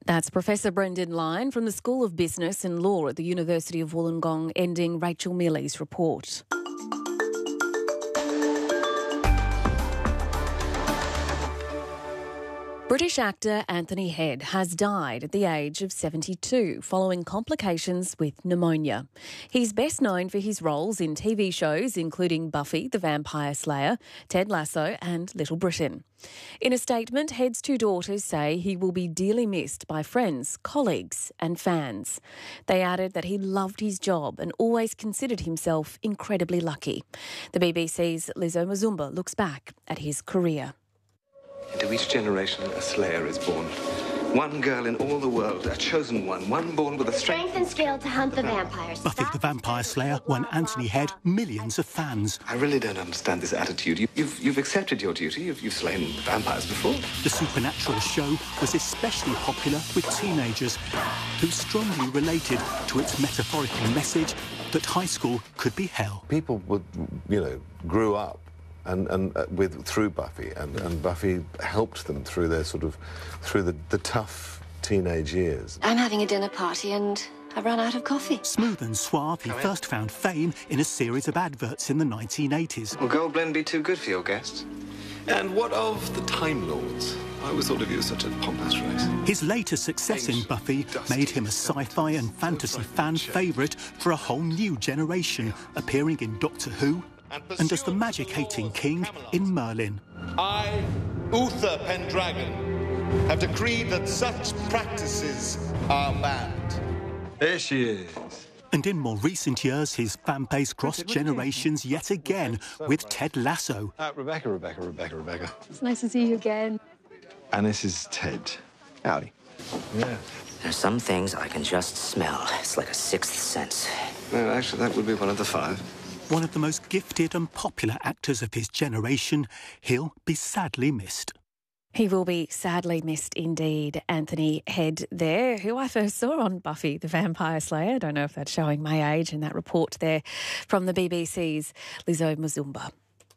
That's Professor Brendan Lyon from the School of Business and Law at the University of Wollongong, ending Rachel Mealy's report. British actor Anthony Head has died at the age of 72 following complications with pneumonia. He's best known for his roles in TV shows including Buffy the Vampire Slayer, Ted Lasso and Little Britain. In a statement, Head's two daughters say he will be dearly missed by friends, colleagues and fans. They added that he loved his job and always considered himself incredibly lucky. The BBC's Lizzo Mazumba looks back at his career. Into each generation, a slayer is born. One girl in all the world, a chosen one born with the strength and skill to hunt the vampires. Buffy the Vampire Slayer won Anthony Head millions of fans. I really don't understand this attitude. You've accepted your duty. You've slain vampires before. The supernatural show was especially popular with teenagers who strongly related to its metaphorical message that high school could be hell. People would, grew up through Buffy, and Buffy helped them through their through the tough teenage years. I'm having a dinner party and I ran out of coffee. Smooth and suave, he first found fame in a series of adverts in the 1980s. Will Gold Blend be too good for your guests? And what of the Time Lords? I always thought of you as such a pompous race. His later success in Buffy made him a sci-fi and fantasy fan favourite for a whole new generation, appearing in Doctor Who and as the magic-hating king in Merlin. I, Uther Pendragon, have decreed that such practices are banned. There she is. And in more recent years, his fan base crossed generations yet again with Ted Lasso. Rebecca. It's nice to see you again. And this is Ted. Howdy. Yeah. There's some things I can just smell. It's like a sixth sense. No, actually, that would be one of the 5. One of the most gifted and popular actors of his generation, he'll be sadly missed. He will be sadly missed indeed. Anthony Head there, who I first saw on Buffy the Vampire Slayer. I don't know if that's showing my age in that report there from the BBC's Lizzo Mazumba.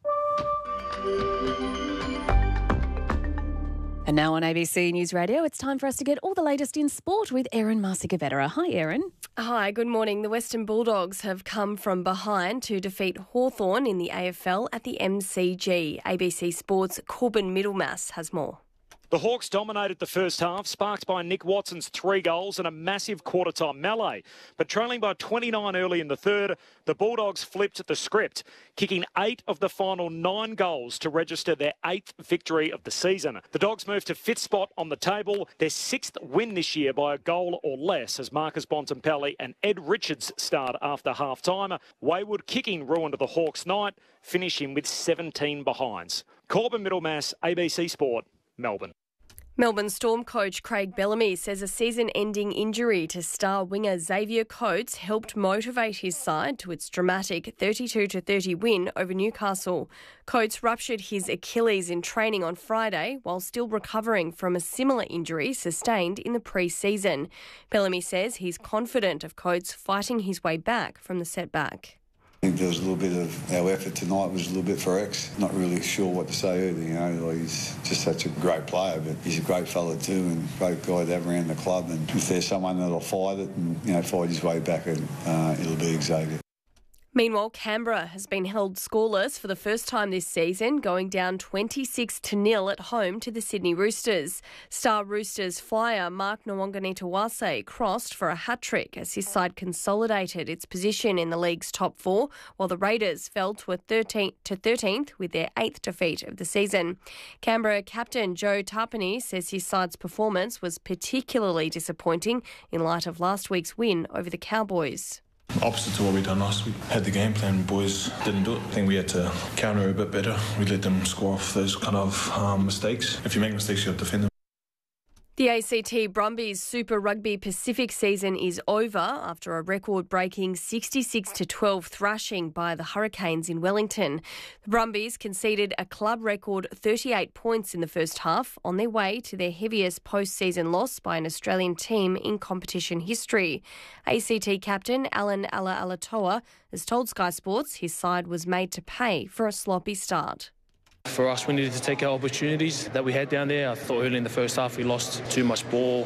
And now on ABC News Radio, it's time for us to get all the latest in sport with Erin Marsigavetera. Hi, Erin. Hi, good morning. The Western Bulldogs have come from behind to defeat Hawthorn in the AFL at the MCG. ABC Sports' Corbin Middlemass has more. The Hawks dominated the first half, sparked by Nick Watson's 3 goals and a massive quarter-time melee. But trailing by 29 early in the third, the Bulldogs flipped the script, kicking 8 of the final 9 goals to register their 8th victory of the season. The Dogs moved to 5th spot on the table, their 6th win this year by a goal or less, as Marcus Bontempelli and Ed Richards starred after half-time. Wayward kicking ruined the Hawks' night, finishing with 17 behinds. Corbin Middlemass, ABC Sport, Melbourne. Melbourne Storm coach Craig Bellamy says a season-ending injury to star winger Xavier Coates helped motivate his side to its dramatic 32-30 win over Newcastle. Coates ruptured his Achilles in training on Friday while still recovering from a similar injury sustained in the pre-season. Bellamy says he's confident of Coates fighting his way back from the setback. I think there was a little bit of our effort tonight was a little bit for X. Not really sure what to say either, he's just such a great player, but he's a great fella too and great guy to have around the club. And if there's someone that'll fight it and fight his way back, it'll be Xavier. Meanwhile, Canberra has been held scoreless for the first time this season, going down 26-0 at home to the Sydney Roosters. Star Roosters flyer Mark Nwanganitawase crossed for a hat-trick as his side consolidated its position in the league's top 4, while the Raiders fell to 13th with their 8th defeat of the season. Canberra captain Joe Tapine says his side's performance was particularly disappointing in light of last week's win over the Cowboys. Opposite to what we done last week. Had the game plan, boys didn't do it. I think we had to counter a bit better. We let them score off those kind of mistakes. If you make mistakes, you have to defend them. The ACT Brumbies Super Rugby Pacific season is over after a record-breaking 66-12 thrashing by the Hurricanes in Wellington. The Brumbies conceded a club record 38 points in the first half, on their way to their heaviest post-season loss by an Australian team in competition history. ACT captain Alan Alatoa has told Sky Sports his side was made to pay for a sloppy start. For us, we needed to take our opportunities that we had down there. I thought early in the first half we lost too much ball.